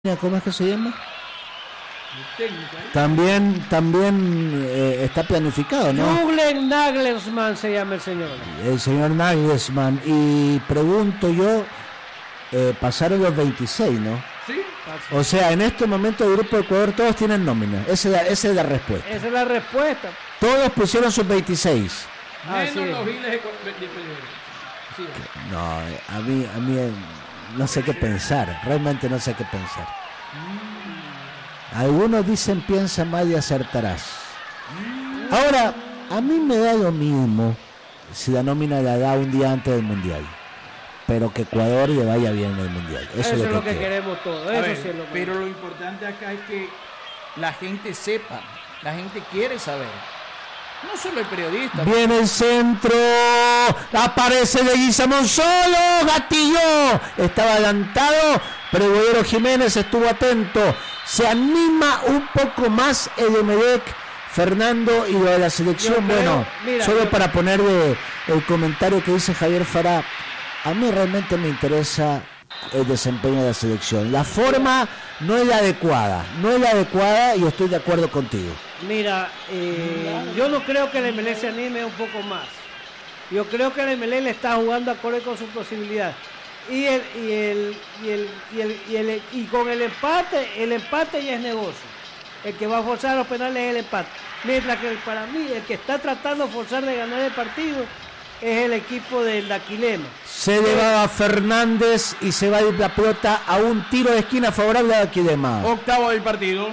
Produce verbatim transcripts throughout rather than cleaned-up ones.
¿Cómo es que se llama? También, también eh, está planificado, ¿no? Julian Nagelsmann se llama el señor. El señor Nagelsmann. Y pregunto yo, eh, pasaron los veintiséis, ¿no? Sí. O sea, en este momento el Grupo de Ecuador todos tienen nómina. Esa es la, esa es la respuesta. Esa es la respuesta. Todos pusieron sus veintiséis. Menos los giles de... Sí. No, a mí, a mí no sé qué pensar. Realmente no sé qué pensar. Algunos dicen piensa mal y acertarás. Ahora, a mí me da lo mismo si la nómina la da un día antes del Mundial, pero que Ecuador le vaya bien en el Mundial. Eso, Eso es lo es que, lo que quiero. queremos todos. A Eso ver, sí es lo que... pero lo importante acá es que la gente sepa, la gente quiere saber. No solo el periodista. Viene el centro, aparece Leguizamón solo, Gatillo, estaba adelantado, pero Bolero Jiménez estuvo atento, se anima un poco más el Emelec, Fernando, y lo de la selección. Creo, bueno, mira, solo yo... para ponerle el comentario que dice Javier Fará, a mí realmente me interesa el desempeño de la selección, la forma no es la adecuada, no es la adecuada y estoy de acuerdo contigo. Mira, eh, yo no creo que el Emelec se anime un poco más. Yo creo que el Emelec le está jugando acorde con su posibilidad. Y el, y el, y el, y el, y el, y con el empate, el empate ya es negocio. El que va a forzar los penales es el empate. Mientras que para mí, el que está tratando de forzar de ganar el partido es el equipo del Daquilema. Se elevaba Fernández y se va a ir la pelota a un tiro de esquina favorable a Daquilema. Octavo del partido.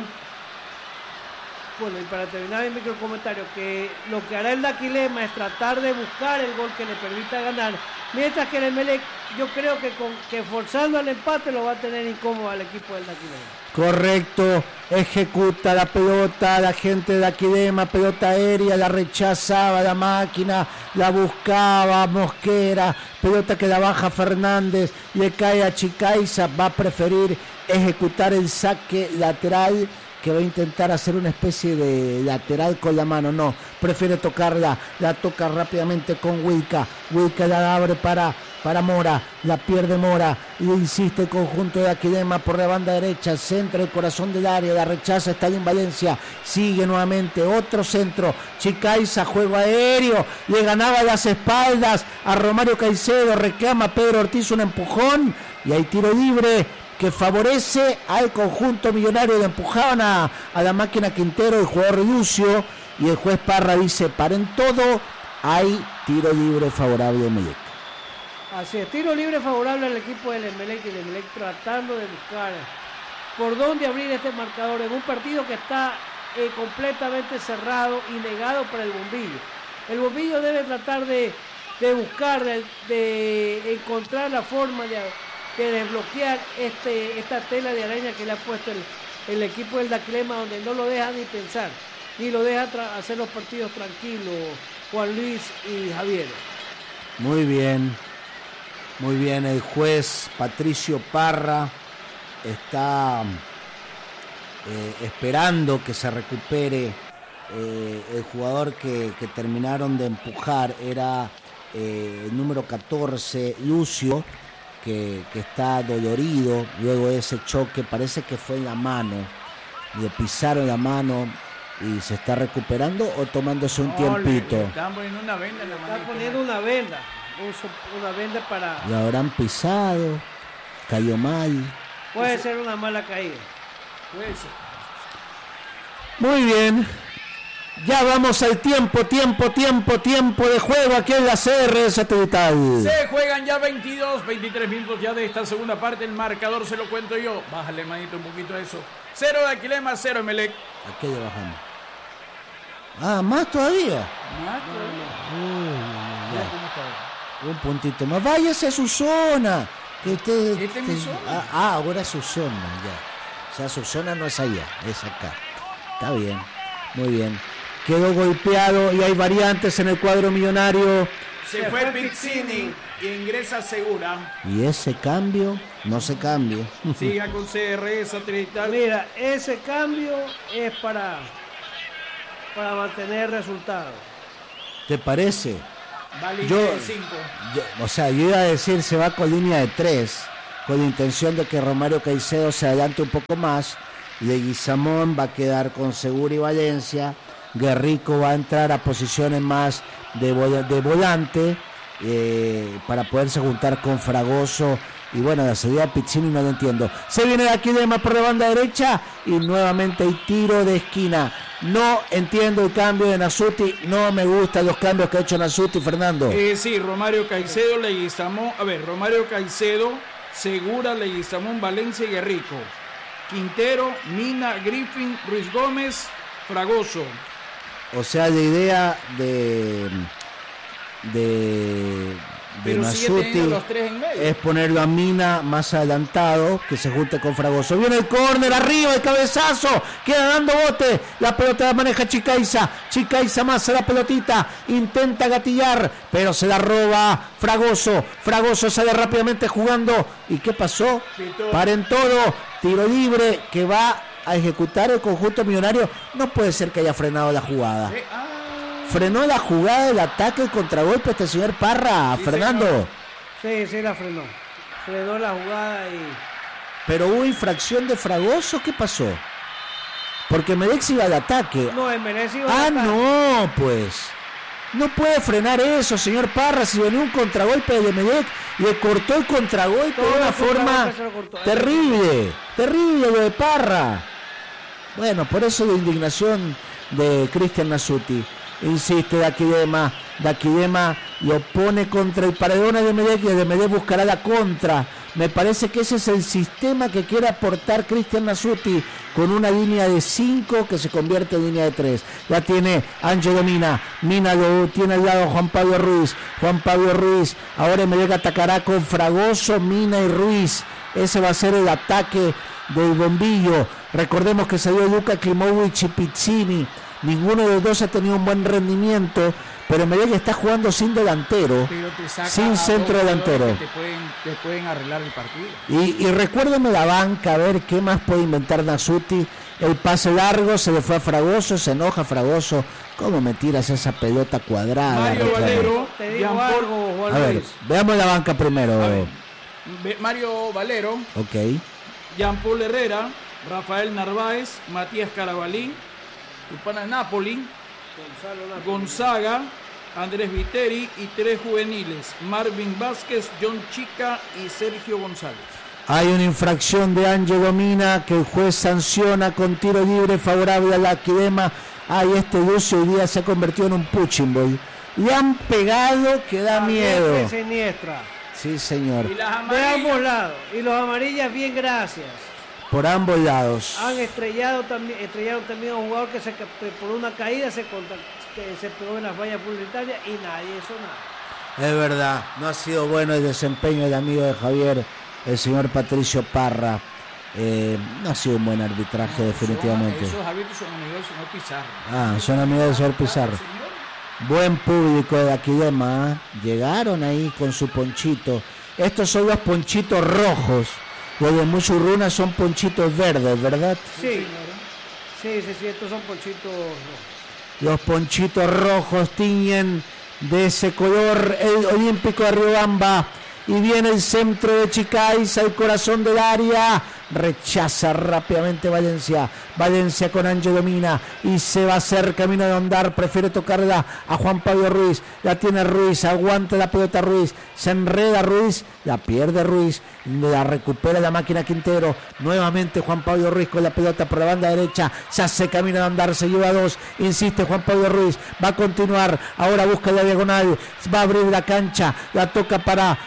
Bueno, y para terminar mi micro comentario, que lo que hará el Daquilema es tratar de buscar el gol que le permita ganar, mientras que el Emelec, yo creo que con que forzando el empate lo va a tener incómodo al equipo del Daquilema. Correcto, ejecuta la pelota, la gente de Daquilema, pelota aérea, la rechazaba la máquina, la buscaba Mosquera, pelota que la baja Fernández, le cae a Chicaiza, va a preferir ejecutar el saque lateral, que va a intentar hacer una especie de lateral con la mano, no, prefiere tocarla, la toca rápidamente con Wilca, Wilca la abre para, para Mora, la pierde Mora, y insiste el conjunto de Aquilema por la banda derecha, centro del corazón del área, la rechaza Stalin Valencia, sigue nuevamente, otro centro, Chicaiza, juego aéreo, le ganaba las espaldas a Romario Caicedo, reclama Pedro Ortiz un empujón, y hay tiro libre, que favorece al conjunto millonario. Le empujaban a, a la máquina Quintero, el jugador Lucio, y el juez Parra dice, paren todo, hay tiro libre favorable de Emelec. Así es, tiro libre favorable al equipo del Emelec, y el Emelec tratando de buscar por dónde abrir este marcador en un partido que está eh, completamente cerrado y negado para el Bombillo. El Bombillo debe tratar de, de buscar, de, de encontrar la forma de... de desbloquear este, esta tela de araña que le ha puesto el, el equipo del Daquilema, donde no lo deja ni pensar, ni lo deja tra- hacer los partidos tranquilos, Juan Luis y Javier. Muy bien, muy bien, el juez Patricio Parra está eh, esperando que se recupere eh, el jugador que, que terminaron de empujar, era eh, el número catorce, Lucio, Que, que está dolorido luego de ese choque, parece que fue en la mano, le pisaron la mano y se está recuperando o tomándose un no, tiempito. Le, le están poniendo una venda en la mano. Está poniendo una venda, una venda para... Lo habrán pisado, cayó mal. Puede ser una mala caída. Puede ser. Muy bien. Ya vamos al tiempo, tiempo, tiempo, tiempo de juego aquí en la C R Satelital. Se juegan ya veintidós, veintitrés minutos ya de esta segunda parte. El marcador se lo cuento yo. Bájale, manito, un poquito a eso. Cero de Aquilema, cero Emelec. ¿A qué le bajamos? Ah, ¿más todavía? Más Uy, Mira ya. cómo está. Un puntito más. Váyase a su zona. Que usted, Esta es mi zona. Ah, ah, ahora es su zona, ya. O sea, su zona no es allá, es acá. Está bien, muy bien. Quedó golpeado y hay variantes en el cuadro millonario. Se, se fue Pizzini y ingresa Segura. Y ese cambio no se cambia. Siga con C R Satelital. Mira, ese cambio es para, para mantener resultados. ¿Te parece? Va línea Yo, de cinco. yo, o sea, yo iba a decir se va con línea de tres, con intención de que Romario Caicedo se adelante un poco más. Leguizamón va a quedar con Segura y Valencia. Guerrico va a entrar a posiciones más de, vol- de volante eh, para poderse juntar con Fragoso. Y bueno, la salida de Pizzini no lo entiendo. Se viene de aquí de más por la banda derecha y nuevamente hay tiro de esquina. No entiendo el cambio de Nasuti, no me gustan los cambios que ha hecho Nasuti, Fernando. Eh, sí, Romario Caicedo, Leguizamón, a ver, Romario Caicedo, Segura, Leguizamón, Valencia y Guerrico. Quintero, Mina, Griffin, Ruiz Gómez, Fragoso. O sea, la idea de de, de Nasuti los tres en medio. es ponerlo a Mina más adelantado, que se junte con Fragoso. Viene el córner, arriba, el cabezazo, queda dando bote, la pelota la maneja Chicaiza, Chicaiza más a la pelotita, intenta gatillar, pero se la roba Fragoso, Fragoso sale rápidamente jugando, ¿y qué pasó? Pito. Paren todo, tiro libre que va a ejecutar el conjunto millonario. No puede ser que haya frenado la jugada. Eh, ah. Frenó la jugada del ataque, el contragolpe este señor Parra, Sí, Fernando. Sí, sí la frenó. Frenó la jugada y... Pero hubo infracción de Fragoso, ¿qué pasó? Porque Medec iba al ataque. No, el Menezes iba Ah, a atacar. no, pues. No puede frenar eso, señor Parra. Si venía un contragolpe de Medec, le cortó el contragolpe Todo de una el forma contragolpe se lo cortó. terrible. Terrible lo de Parra. Bueno, por eso la indignación de Cristian Nasuti. Insiste Daquidema, Daquidema lo pone contra el paredón de Medec y de Medec buscará la contra. Me parece que ese es el sistema que quiere aportar Cristian Nasuti con una línea de cinco que se convierte en línea de tres. Ya tiene Ángelo Mina, Mina lo tiene al lado Juan Pablo Ruiz, Juan Pablo Ruiz, ahora Medec atacará con Fragoso, Mina y Ruiz. Ese va a ser el ataque del bombillo. Recordemos que salió Luka Klimovic y Pizzini. Ninguno de los dos ha tenido un buen rendimiento, pero Medellín está jugando sin delantero, Pero te saca sin a centro dos delantero. jugadores que Te pueden, te pueden arreglar el partido. Y, y recuérdeme la banca, a ver qué más puede inventar Nasuti. El pase largo se le fue a Fragoso, se enoja Fragoso. ¿Cómo me tiras esa pelota cuadrada? Mario reclama? Valero, Te digo Jean-Paul- algo, Juan A ver, Luis. veamos la banca primero. A ver, Ve- Mario Valero, Ok. Jean-Paul Herrera, Rafael Narváez, Matías Carabalí, Tupana Napoli, Gonzalo Napoli. Gonzaga, Andrés Viteri y tres juveniles, Marvin Vázquez, John Chica y Sergio González. Hay una infracción de Ángelo Mina que el juez sanciona con tiro libre favorable a la Aquidema. Ay, este Lucio hoy día se ha convertido en un punching ball. Le han pegado que da miedo. También Siniestra. Sí, señor. Y las De ambos amarillas, lados. Y los amarillas, bien, gracias. Por ambos lados. Han estrellado también, estrellaron también a un jugador que se ca- por una caída se, conta- que se pegó en las vallas publicitarias y nadie hizo nada. Es verdad, no ha sido bueno el desempeño del amigo de Javier, el señor Patricio Parra. Eh, no ha sido un buen arbitraje, definitivamente. Esos árbitros son amigos del señor Pizarro. Ah, son amigos del señor Pizarro. Buen público de Aquidema, ¿eh? Llegaron ahí con su ponchito. Estos son los ponchitos rojos. Los de Muchurruna son ponchitos verdes, ¿verdad? Sí, sí, sí, sí, estos son ponchitos. Los ponchitos rojos tiñen de ese color el Olímpico de Riobamba. Y viene el centro de Chicaiza, el corazón del área. Rechaza rápidamente Valencia. Valencia con Ángelo Mina. Y se va a hacer camino de andar. Prefiere tocarla a Juan Pablo Ruiz. La tiene Ruiz. Aguanta la pelota Ruiz. Se enreda Ruiz. La pierde Ruiz. La recupera la máquina Quintero. Nuevamente Juan Pablo Ruiz con la pelota por la banda derecha. Se hace camino de andar. Se lleva dos. Insiste Juan Pablo Ruiz. Va a continuar. Ahora busca la diagonal. Va a abrir la cancha. La toca para,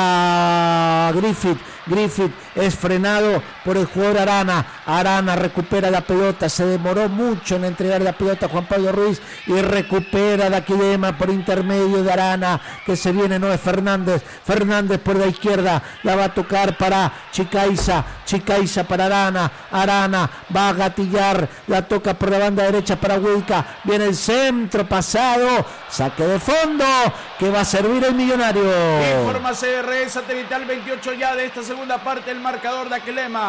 para Griffith. Griffith es frenado por el jugador Arana. Arana recupera la pelota. Se demoró mucho en entregar la pelota a Juan Pablo Ruiz y recupera la Aquidema por intermedio de Arana, que se viene. No es Fernández. Fernández por la izquierda. La va a tocar para Chicaiza. Chicaiza para Arana. Arana va a gatillar. La toca por la banda derecha para Huica. Viene el centro pasado. Saque de fondo que va a servir el Millonario. Informa C R E Satelital veintiocho ya de esta segunda parte, el marcador de Aquilema.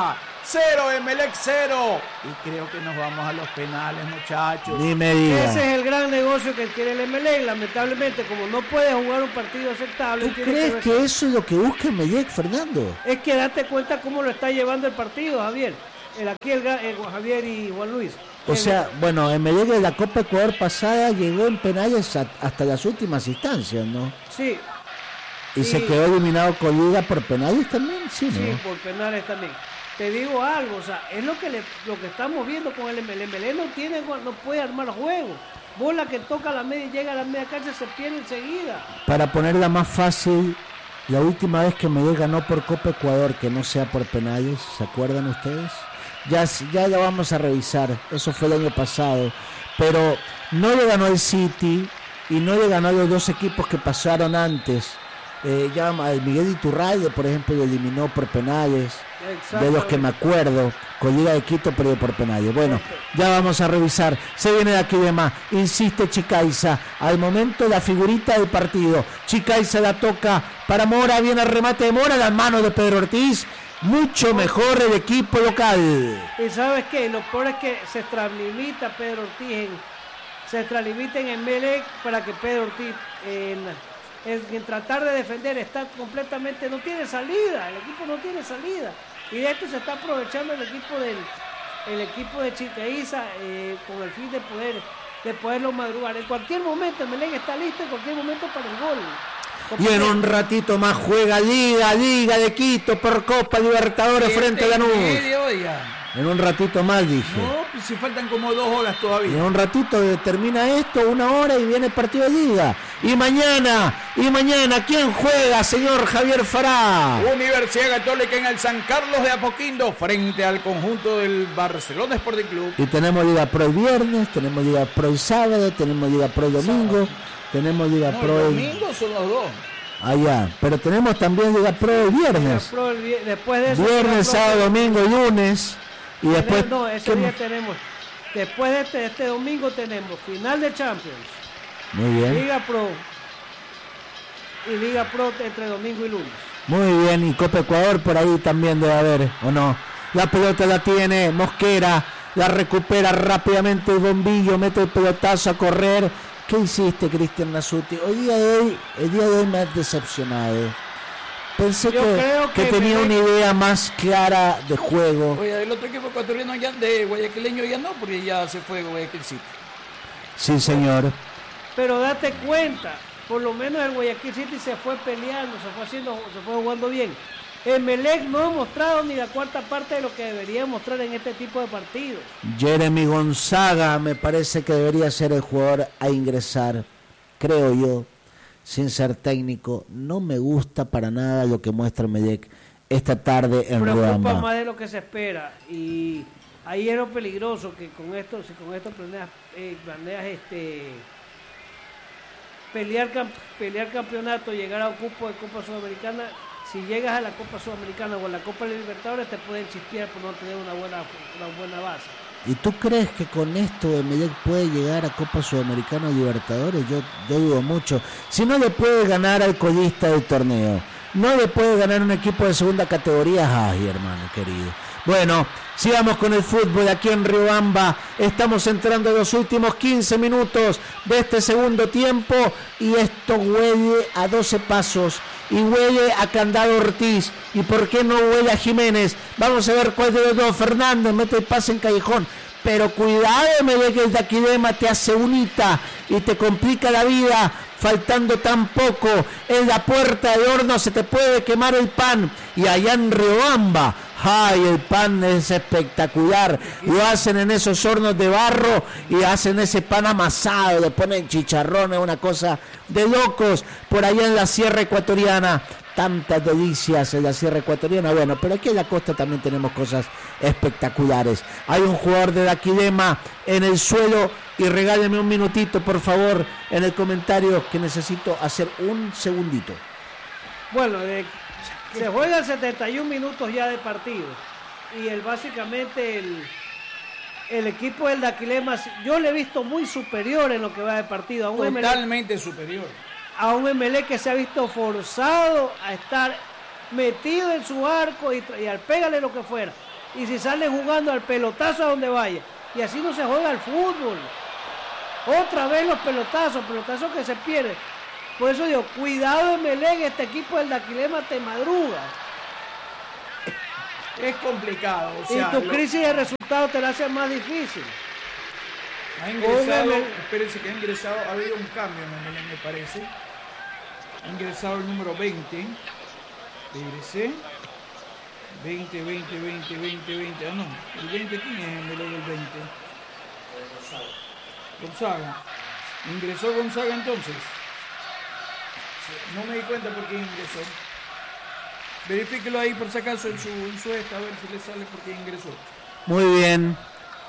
cero, Emelec cero. Y creo que nos vamos a los penales, muchachos. Ni me digas. Ese es el gran negocio que quiere el Emelec. Lamentablemente, como no puede jugar un partido aceptable. ¿Tú crees que, que eso es lo que busca Emelec, Fernando? Es que date cuenta cómo lo está llevando el partido, Javier. El, aquí el, el Javier y Juan Luis. O el, sea, bueno, Emelec de la Copa Ecuador pasada llegó en penales a, hasta las últimas instancias, ¿no? Sí. Y, y se quedó eliminado con Liga por penales también, sí, ¿no? Sí, por penales también. Te digo algo, o sea, es lo que le, lo que estamos viendo con el Emelec. El Emelec no tiene, no puede armar juego. Bola que toca a la media y llega a la media cancha se pierde enseguida. Para ponerla más fácil, la última vez que Emelec ganó por Copa Ecuador, que no sea por penales, ¿se acuerdan ustedes? Ya, ya la vamos a revisar, eso fue el año pasado, pero no le ganó el City y no le ganó a los dos equipos que pasaron antes. Eh, ya Miguel Iturralde, por ejemplo, lo eliminó por penales, de los que me acuerdo, con Liga de Quito perdió por penales. Bueno, ya vamos a revisar. Se viene de aquí de más, insiste Chicaiza, al momento la figurita del partido. Chicaiza la toca para Mora, viene el remate de Mora, las manos de Pedro Ortiz. Mucho mejor el equipo local. Y sabes qué, lo peor es que se extralimita Pedro Ortiz en, se extralimita en Emelec para que Pedro Ortiz en, en, en tratar de defender está completamente, no tiene salida, el equipo no tiene salida. Y de esto se está aprovechando el equipo del el equipo de Chicaiza eh, con el fin de poder de poderlo madrugar. En cualquier momento Emelec está listo, en cualquier momento para el gol. Y en un ratito más juega Liga, Liga de Quito por Copa Libertadores frente a Lanús. En un ratito más, dije. No, pues si faltan como dos horas todavía. Y en un ratito termina esto, una hora y viene el partido de Liga. Y mañana, y mañana, ¿quién juega, señor Javier Fará? Universidad Católica en el San Carlos de Apoquindo frente al conjunto del Barcelona Sporting Club. Y tenemos Liga Pro el viernes, tenemos Liga Pro el sábado, tenemos Liga Pro el domingo. Sábado. Tenemos Liga no, Pro el domingo son los dos. Allá, pero tenemos también Liga Pro el viernes. Pro el, después de eso, viernes, sábado, domingo y lunes. Y después. No, ese día tenemos. Después de este, este domingo tenemos final de Champions. Muy bien. Liga Pro. Y Liga Pro entre domingo y lunes. Muy bien, y Copa Ecuador por ahí también debe haber, ¿o no? La pelota la tiene Mosquera, la recupera rápidamente el Bombillo, mete el pelotazo a correr. ¿Qué hiciste, Cristian Nasuti? Hoy día de hoy, el día de hoy me has decepcionado. Pensé que, que, que tenía una idea más clara de juego. Oye, el otro equipo ecuatoriano ya, de guayaquileño ya no, porque ya se fue Guayaquil City. Sí, señor. Pero date cuenta, por lo menos el Guayaquil City se fue peleando, se fue haciendo, se fue jugando bien. Emelec no ha mostrado ni la cuarta parte de lo que debería mostrar en este tipo de partidos. Jeremy Gonzaga me parece que debería ser el jugador a ingresar, creo yo, sin ser técnico. No me gusta para nada lo que muestra Emelec esta tarde en Riobamba. Preocupa más de lo que se espera y ahí es lo peligroso que con esto, si con esto planeas, eh, planeas este pelear pelear campeonato, llegar a un cupo de Copa Sudamericana. Si llegas a la Copa Sudamericana o a la Copa Libertadores te pueden chispear por no tener una buena, una buena base. ¿Y tú crees que con esto Emelec puede llegar a Copa Sudamericana o Libertadores? Yo, yo dudo mucho. Si no le puede ganar al colista del torneo, no le puede ganar un equipo de segunda categoría, ay, hermano querido. Bueno, sigamos con el fútbol aquí en Riobamba. Estamos entrando en los últimos quince minutos de este segundo tiempo y esto huele a doce pasos y huele a Candado Ortiz. ¿Y por qué no huele a Jiménez? Vamos a ver cuál de los dos. Fernández mete el pase en Callejón. Pero cuidado, me ve que el Daquilema te hace unita y te complica la vida. Faltando tan poco en la puerta de horno se te puede quemar el pan. Y allá en Riobamba, ay, el pan es espectacular. Lo hacen en esos hornos de barro y hacen ese pan amasado, le ponen chicharrones, una cosa de locos. Por allá en la Sierra Ecuatoriana, tantas delicias en la Sierra Ecuatoriana. Bueno, pero aquí en la costa también tenemos cosas espectaculares. Hay un jugador de Daquilema en el suelo. Y regáleme un minutito, por favor, en el comentario, que necesito hacer un segundito. Bueno, de, se juegan setenta y un minutos ya de partido. Y el básicamente el, el equipo del Daquilema, yo le he visto muy superior en lo que va de partido. A un Totalmente Emelec, superior. A un Emelec que se ha visto forzado a estar metido en su arco y, y al pégale lo que fuera. y si sale jugando al pelotazo a donde vaya. Y así no se juega el fútbol. Otra vez los pelotazos, pelotazos que se pierden. Por eso digo, cuidado Emelec, este equipo del Daquilema te madruga. Es complicado. O sea, y tu lo... crisis de resultados te la hace más difícil. Ha ingresado, espérense que ha ingresado, ha habido un cambio en Emelec, me parece. Ha ingresado el número veinte. Regresé. veinte, veinte, veinte, veinte, veinte. Ah, no. ¿El veinte quién es Emelec el veinte? Gonzaga. ¿Ingresó Gonzaga entonces? No me di cuenta por qué ingresó. Verifíquelo ahí por si acaso en su, en su esta, a ver si le sale por qué ingresó. Muy bien.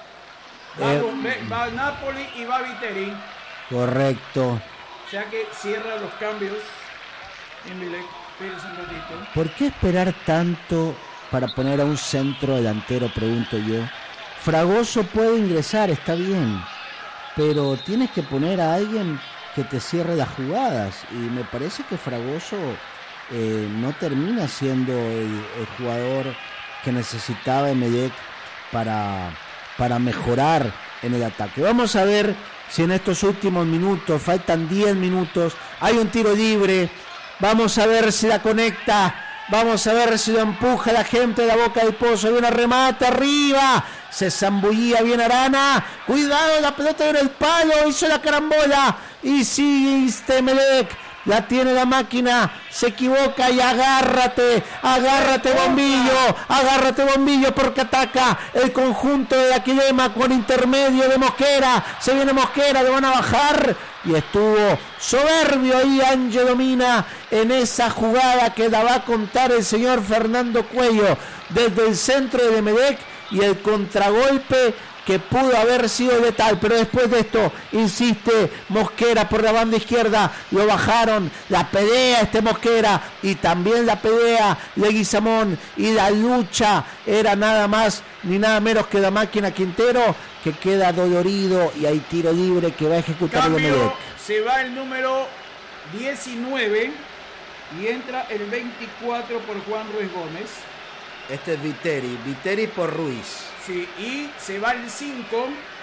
Va, Eh, va Napoli y va Viteri. Correcto. O sea que cierra los cambios. Emelec, espérense un ratito. ¿Por qué esperar tanto para poner a un centro delantero, pregunto yo? Fragoso puede ingresar, está bien, pero tienes que poner a alguien que te cierre las jugadas, y me parece que Fragoso eh, no termina siendo el, el jugador que necesitaba Emelec para, para mejorar en el ataque. Vamos a ver si en estos últimos minutos, faltan diez minutos, hay un tiro libre. Vamos a ver si la conecta. Vamos a ver si lo empuja la gente de la Boca del Pozo. Hay una remate arriba. Se zambullía bien Arana. Cuidado, la pelota en el palo. Hizo la carambola. Y sigue Emelec. La tiene la máquina. Se equivoca y agárrate. Agárrate, Bombillo. Agárrate, Bombillo, porque ataca el conjunto de Daquilema con intermedio de Mosquera. Se viene Mosquera. Le van a bajar. Y estuvo soberbio ahí Ángelo Mina en esa jugada que la va a contar el señor Fernando Cuello desde el centro de Emelec, y el contragolpe que pudo haber sido letal, pero después de esto insiste Mosquera por la banda izquierda, lo bajaron, la pelea este Mosquera y también la pelea Leguizamón, y la lucha era nada más ni nada menos que la máquina Quintero, que queda dolorido, y hay tiro libre que va a ejecutar el Emelec. Se va el número diecinueve y entra el veinticuatro por Juan Ruiz Gómez. Este es Viteri, Viteri por Ruiz. Sí, y se va el cinco,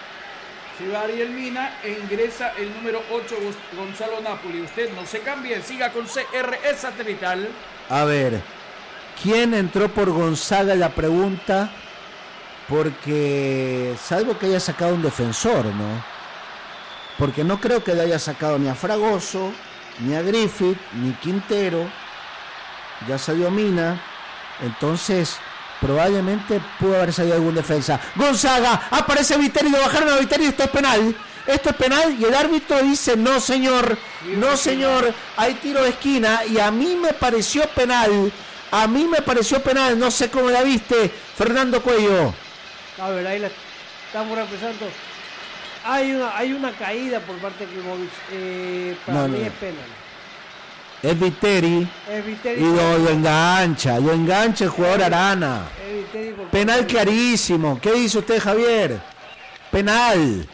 se va Ariel Mina e ingresa el número ocho, Gonzalo Napoli. Usted no se cambie, siga con C R E Satelital. A ver, ¿quién entró por Gonzaga? La pregunta, porque salvo que haya sacado un defensor, ¿no? Porque no creo que le haya sacado ni a Fragoso, ni a Griffith, ni Quintero. Ya salió Mina, entonces probablemente pudo haber salido algún defensa. Gonzaga, aparece Viteri, lo bajaron a Viteri, esto es penal. Esto es penal, y el árbitro dice no señor, no señor, hay tiro de esquina, y a mí me pareció penal. A mí me pareció penal, no sé cómo la viste, Fernando Cuello. A ver, ahí la estamos represando. Hay una, hay una caída por parte de Klimovic. Eh, para no, mí no. es penal. Es Viteri, Es Viteri. y lo, lo engancha, lo engancha el jugador Arana. Es Viteri por Penal parte. clarísimo. ¿Qué dice usted, Javier? Penal.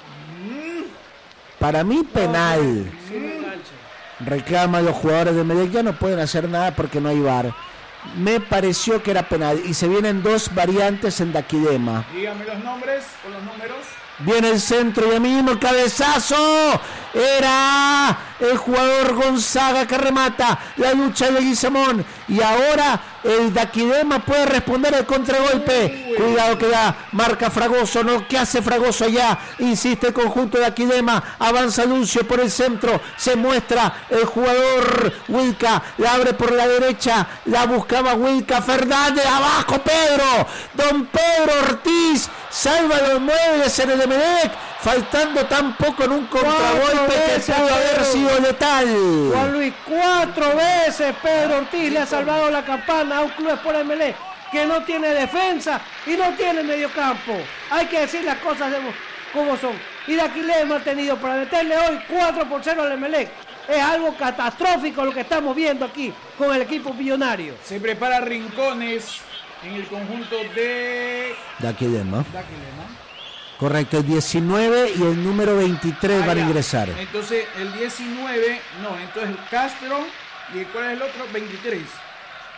Para mí, penal. Sí, me engancha. Reclaman los jugadores de Emelec, ya no pueden hacer nada porque no hay V A R. Me pareció que era penal, y se vienen dos variantes en Daquilema. Dígame los nombres o los números. Viene el centro y a mismo el cabezazo. Era el jugador Gonzaga que remata. La lucha de Leguizamón. Y ahora el Daquilema puede responder el contragolpe. Uy. Cuidado que da. Marca Fragoso. ¿No? ¿Qué hace Fragoso allá? Insiste el conjunto de Daquilema. Avanza Lucio por el centro. Se muestra el jugador Wilca. La abre por la derecha. La buscaba Wilca Fernández. Abajo Pedro. Don Pedro Ortiz. Salva los muebles en el Emelec, faltando tan poco en un contragolpe que pudo haber sido letal. Juan Luis, cuatro veces Pedro Ortiz le ha salvado la campana a un club por Emelec que no tiene defensa y no tiene mediocampo. Hay que decir las cosas como son. Y Daquilema ha tenido para meterle hoy cuatro por cero al Emelec. Es algo catastrófico lo que estamos viendo aquí con el equipo millonario. Se prepara Rincones en el conjunto de Daquilema. Daquilema. Correcto, el diecinueve y el número veintitrés ah, van ya. a ingresar. Entonces el diecinueve, no, entonces Castro, y ¿cuál es el otro? veintitrés.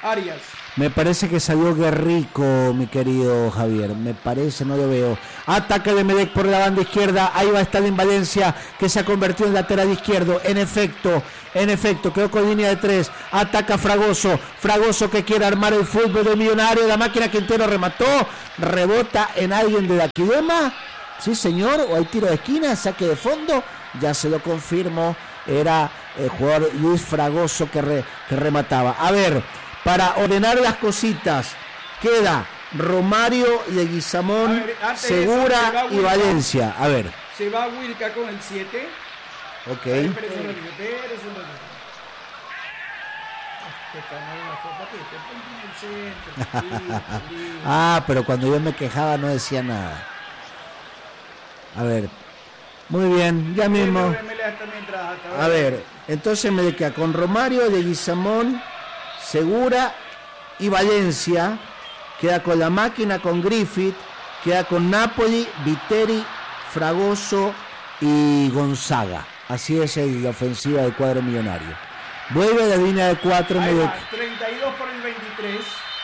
Arias. Me parece que salió Guerrico, mi querido Javier. Me parece, no lo veo. Ataca de Emelec por la banda izquierda. Ahí va Stalin Valencia, que se ha convertido en lateral izquierdo. En efecto, en efecto, quedó con línea de tres. Ataca Fragoso. Fragoso que quiere armar el fútbol de Millonario. La máquina Quintero remató. Rebota en alguien de la Quilema. Sí, señor. O hay tiro de esquina, saque de fondo. Ya se lo confirmo. Era el jugador Luis Fragoso que, re, que remataba. A ver, para ordenar las cositas, queda Romario, Leguizamón, ver, Segura eso, y Valencia. A ver. Se va Wilca con el siete. Ok. Ah, pero cuando yo me quejaba no decía nada. A ver. Muy bien, ya mismo. A ver, entonces me queda con Romario, Leguizamón, Segura y Valencia. Queda con la máquina, con Griffith. Queda con Napoli, Viteri, Fragoso y Gonzaga. Así es la ofensiva del cuadro millonario. Vuelve la línea de cuatro. Medio... treinta y dos por el veintitrés.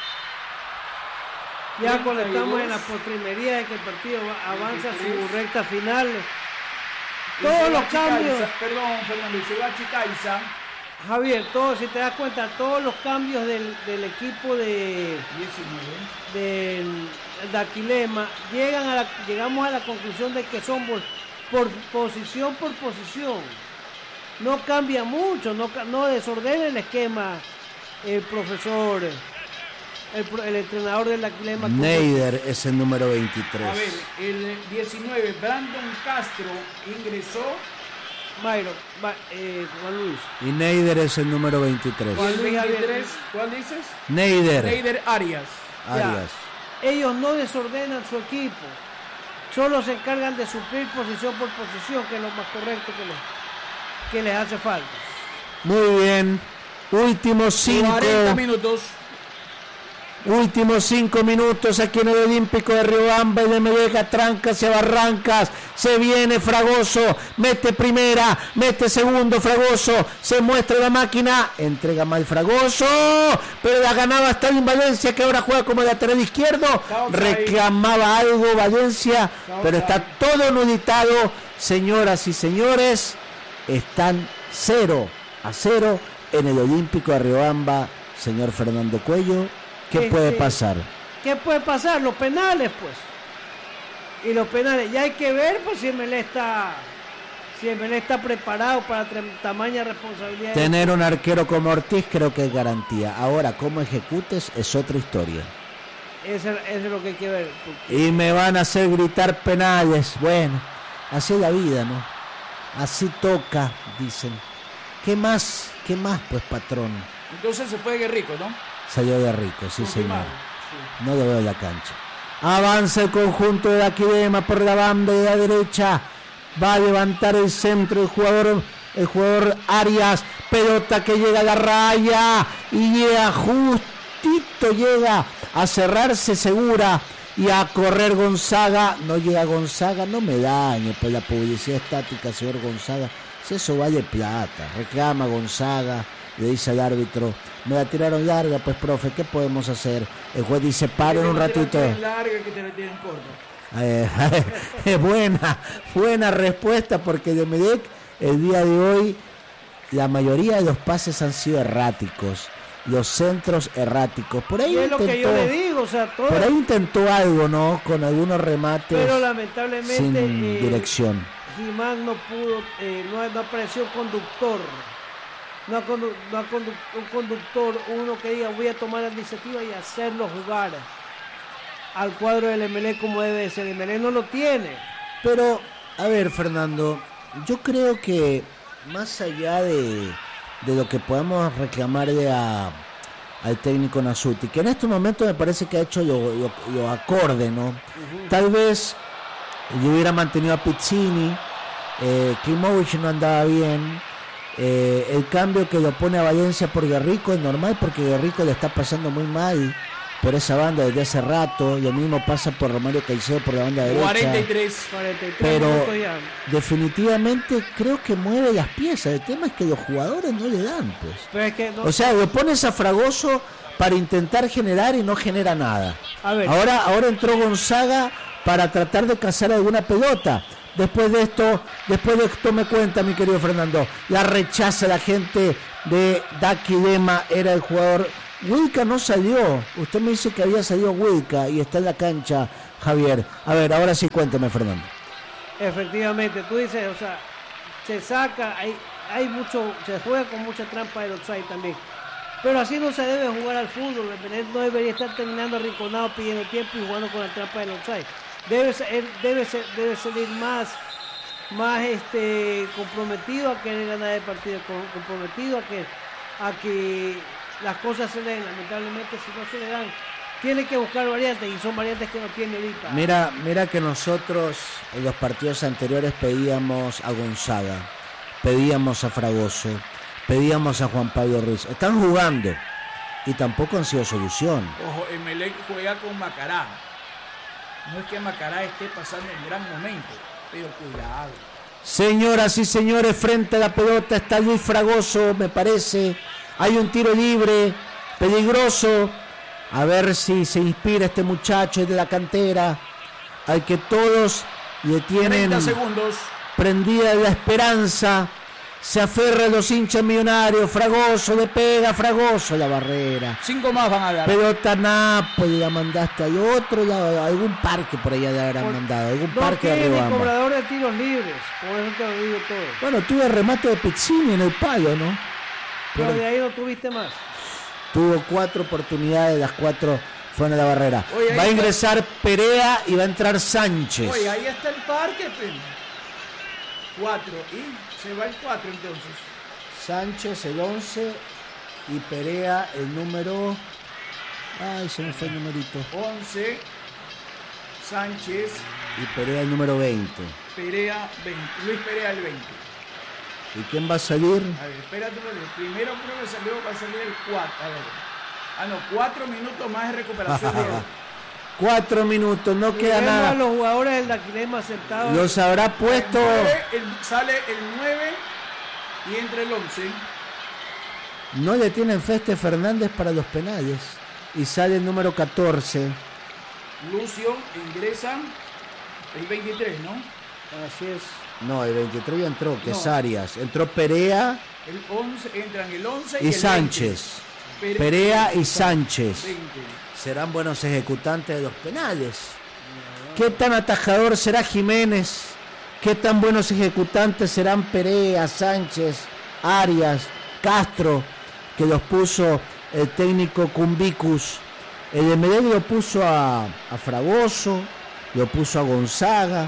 Ya cuando estamos en la postrimería de que el partido avanza a su recta final. Todos los cambios. Perdón, Fernando, se va Chicaiza. Javier, todo, si te das cuenta, todos los cambios del, del equipo de diecinueve de Aquilema llegan a la, llegamos a la conclusión de que son por, por posición por posición. No cambia mucho, no, no desordena el esquema el profesor, el, el entrenador del Aquilema. Neider es el número veintitrés. A ver, el diecinueve, Brandon Castro ingresó. Mayro, eh, Juan Luis. Y Neider es el número veintitrés. Juan Luis veintitrés, ¿cuál dices? Neider. Neider Arias. Arias. Ya, ellos no desordenan su equipo, solo se encargan de suplir posición por posición, que es lo más correcto que les, que les hace falta. Muy bien. Últimos cinco. cuarenta minutos. Últimos cinco minutos aquí en el Olímpico de Riobamba. Y de Medega, trancas y barrancas. Se viene Fragoso, mete primera, mete segundo Fragoso, se muestra la máquina, entrega mal Fragoso, pero la ganaba Stalin Valencia, que ahora juega como lateral izquierdo. Reclamaba algo Valencia, pero está todo nulitado. Señoras y señores, están cero a cero en el Olímpico de Riobamba. Señor Fernando Cuello, ¿qué puede pasar? ¿Qué puede pasar? Los penales, pues. Y los penales, ya hay que ver pues si Emelec está, si Emelec está preparado para tamaña responsabilidad. Tener un arquero como Ortiz creo que es garantía. Ahora, cómo ejecutes es otra historia. Eso, eso es lo que hay que ver. Porque... Y me van a hacer gritar penales. Bueno, así es la vida, ¿no? Así toca, dicen. ¿Qué más? ¿Qué más, pues, patrón? Entonces se fue Guerrico, ¿no? Salió Guerrico, sí, señor. Sí. No lo veo en la cancha. Avanza el conjunto de Aquilema por la banda de la derecha. Va a levantar el centro el jugador, el jugador Arias. Pelota que llega a la raya. Y llega justito, llega a cerrarse Segura. Y a correr Gonzaga. No llega Gonzaga, no me dañe por la publicidad estática, señor Gonzaga. Si eso vale plata. Reclama Gonzaga. Le dice al árbitro, me la tiraron larga, pues profe, ¿qué podemos hacer? El juez dice, paren un ratito. Larga que te la tienen corta. Eh, eh, buena, buena respuesta, porque de Emelec el día de hoy la mayoría de los pases han sido erráticos, los centros erráticos. Por ahí es intentó, lo que yo le digo, o sea, todo, por ahí intentó algo, ¿no? Con algunos remates, pero lamentablemente sin eh, dirección. Jimán no pudo, eh, no, no apareció conductor. No ha condu- no ha condu- un conductor, uno que diga voy a tomar la iniciativa y hacerlo jugar al cuadro del Emelec como debe ser. El Emelec no lo tiene. Pero, a ver, Fernando, yo creo que más allá de, de lo que podamos reclamarle a, al técnico Nasuti, que en este momento me parece que ha hecho lo, lo, lo acorde, ¿no? Uh-huh. Tal vez yo hubiera mantenido a Pizzini, eh, Klimovic no andaba bien. Eh, el cambio que lo pone a Valencia por Guerrico es normal, porque Guerrico le está pasando muy mal por esa banda desde hace rato, y lo mismo pasa por Romario Caicedo por la banda derecha. cuarenta y tres, cuarenta y tres pero definitivamente creo que mueve las piezas. El tema es que los jugadores no le dan, pues. Pero es que no... O sea, lo pones a Fragoso para intentar generar y no genera nada. A ver. Ahora, ahora entró Gonzaga para tratar de cazar alguna pelota. Después de esto, después de esto me cuenta, mi querido Fernando, la rechaza la gente de Daquilema, era el jugador. Wilca no salió, usted me dice que había salido Wilca y está en la cancha, Javier. A ver, ahora sí cuéntame, Fernando. Efectivamente, tú dices, o sea, se saca, hay, hay mucho, se juega con mucha trampa del offside también. Pero así no se debe jugar al fútbol, no debería estar terminando arrinconado, pidiendo tiempo y jugando con la trampa del offside. Debe ser, debe ser, debe salir más, más este comprometido a querer ganar el partido, comprometido a que, a que las cosas se den. Lamentablemente, si no se le dan, tiene que buscar variantes y son variantes que no tiene ahorita. Mira, mira que nosotros en los partidos anteriores pedíamos a Gonzaga, pedíamos a Fragoso, pedíamos a Juan Pablo Ruiz. Están jugando y tampoco han sido solución. Ojo, Emelec juega con Macará. No es que Macará esté pasando un gran momento, pero cuidado. Señoras y señores, frente a la pelota está Luis Fragoso, me parece. Hay un tiro libre, peligroso. A ver si se inspira este muchacho de la cantera, al que todos le tienen treinta segundos. Prendida la esperanza. Se aferra a los hinchas millonarios. Fragoso le pega, Fragoso la barrera. Cinco más van a dar. Pelota Nápoles, la mandaste al otro lado, algún parque por allá le habrán por, mandado, algún no parque de Riobamba. Cobrador de tiros libres, por eso te lo digo todo. Bueno, tuve remate de Pizzini en el palo, ¿no? Pero, Pero de ahí no tuviste más. Tuvo cuatro oportunidades, las cuatro fueron a la barrera. Oye, va a ingresar está... Perea y va a entrar Sánchez. Oye, ahí está el parque, pues. Cuatro, y se va el cuatro entonces. Sánchez el once y Perea el número... Ay, se me fue el numerito. once, Sánchez. Y Perea el número veinte. Perea veinte, Luis Perea el veinte. ¿Y quién va a salir? A ver, espérate, el primero creo que salió, va a salir el cuatro. A ver. Ah, no, cuatro minutos más de recuperación. de Cuatro minutos, no y queda nada. A los jugadores del Daquilema sentados. Los habrá puesto. El nueve, el, sale el nueve y entra el once. No le tienen fe a este Fernández para los penales. Y sale el número catorce. Lucio ingresa el veintitrés, ¿no? Así es. No, el veintitrés ya entró, que no. es Arias. Entró Perea. El once, entran el once y, y el Sánchez. veinte. Perea y Sánchez. veinte. Serán buenos ejecutantes de los penales. ¿Qué tan atajador será Jiménez? ¿Qué tan buenos ejecutantes serán Perea, Sánchez, Arias, Castro, que los puso el técnico Cumbicus? El Emelec lo puso a, a Fragoso, lo puso a Gonzaga.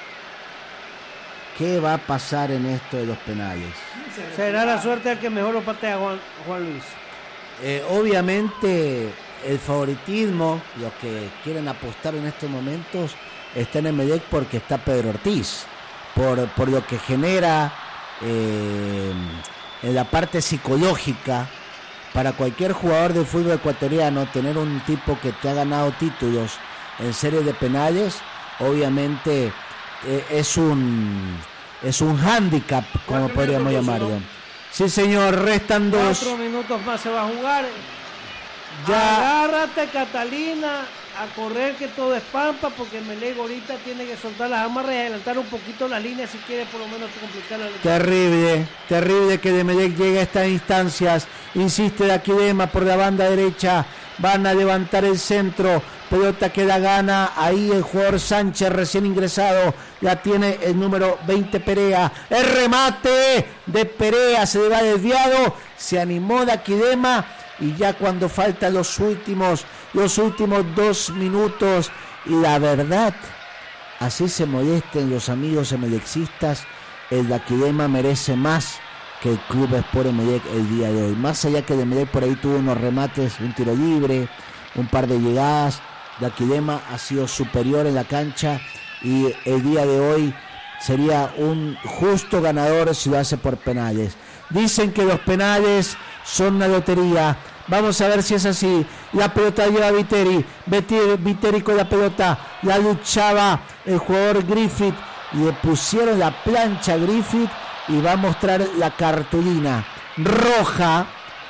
¿Qué va a pasar en esto de los penales? Será la suerte del que mejor lo patea, Juan, Juan Luis. Eh, obviamente el favoritismo, los que quieren apostar en estos momentos, está en Emelec porque está Pedro Ortiz, por, por lo que genera eh, en la parte psicológica para cualquier jugador de fútbol ecuatoriano. Tener un tipo que te ha ganado títulos en series de penales, obviamente eh, es un es un hándicap, como podríamos llamarlo. Sí, señor, restan dos. Cuatro minutos más se va a jugar. Ya. Agárrate, Catalina, a correr que todo es pampa, porque Emelec ahorita tiene que soltar las amarras y adelantar un poquito las líneas si quiere por lo menos complicar la lectura. Terrible, terrible que Emelec llegue a estas instancias. Insiste Daquilema por la banda derecha. Van a levantar el centro. Pelota que la gana. Ahí el jugador Sánchez, recién ingresado. La tiene el número veinte, Perea. El remate de Perea se le va desviado. Se animó Daquilema. Y ya cuando faltan los últimos, los últimos dos minutos. Y la verdad, así se molesten los amigos emelexistas. El Daquilema merece más que el Club Sport Emelec el día de hoy. Más allá que el Emelec por ahí tuvo unos remates, un tiro libre, un par de llegadas, Daquilema ha sido superior en la cancha y el día de hoy sería un justo ganador si lo hace por penales. Dicen que los penales son una lotería. Vamos a ver si es así. La pelota lleva a Viteri. Viteri con la pelota. La luchaba el jugador Griffith. Y le pusieron la plancha a Griffith. Y va a mostrar la cartulina roja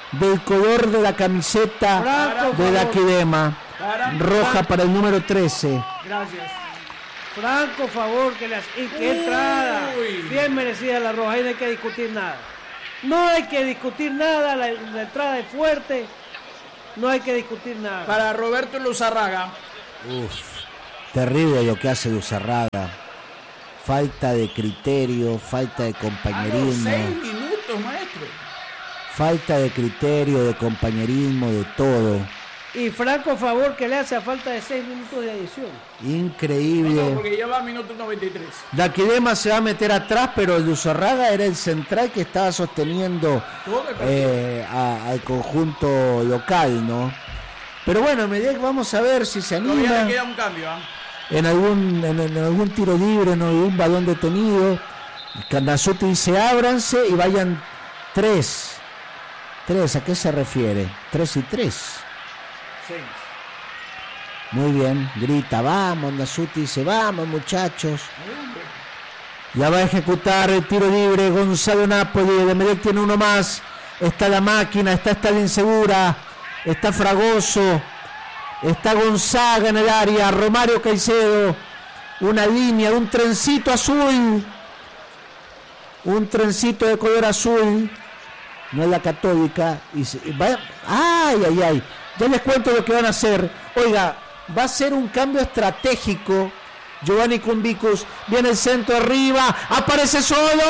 del color de la camiseta Franco, de Daquilema. Para, Roja para. para el número trece. Gracias. Franco favor que las y qué entrada. Uy. Bien merecida la roja, ahí no hay que discutir nada. No hay que discutir nada, la, la entrada es fuerte. No hay que discutir nada. Para Roberto Luzarraga. Uf, terrible lo que hace Luzarraga. Falta de criterio, falta de A los compañerismo, seis minutos, maestro. falta de criterio, de compañerismo, de todo. Y Franco favor que le hace a falta de seis minutos de adición. Increíble. No, porque ya va a minuto noventa y tres. Daquilema se va a meter atrás, pero Luzarraga era el central que estaba sosteniendo Todo el partido. eh, a- al conjunto local, ¿no? Pero bueno, Emelec, vamos a ver si se Todavía anima le queda un cambio, ¿ah? en algún en, en algún tiro libre, en algún balón detenido. Candazzuti dice ábranse y vayan tres. Tres, ¿a qué se refiere? Tres y tres. Seis. Muy bien, grita, vamos, Nasuti dice, vamos muchachos. Ya va a ejecutar el tiro libre Gonzalo Napoli, el Emelec tiene uno más. Está la máquina, está Stalin Segura, está Fragoso, está Gonzaga en el área, Romario Caicedo, una línea, un trencito azul, un trencito de color azul, no es la Católica. Y se, va, ay, ay, ay, ya les cuento lo que van a hacer. Oiga, va a ser un cambio estratégico. Giovanni Cumbicus, viene el centro arriba, aparece solo.